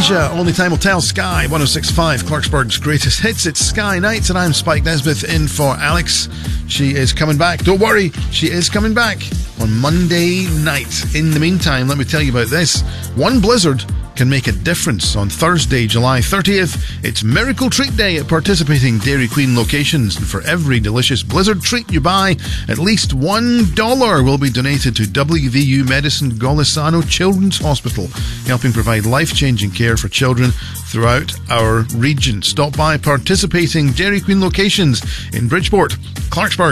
Asia, only time will tell. Sky 106.5, Clarksburg's greatest hits. It's Sky Nights, and I'm Spike Nesbitt in for Alex. She is coming back. Don't worry, she is coming back on Monday night. In the meantime, let me tell you about this. One blizzard can make a difference. On Thursday, July 30th, it's Miracle Treat Day at participating Dairy Queen locations. And for every delicious blizzard treat you buy, at least $1 will be donated to WVU Medicine Golisano Children's Hospital, helping provide life-changing care for children throughout our region. Stop by participating Dairy Queen locations in Bridgeport, Clarksburg,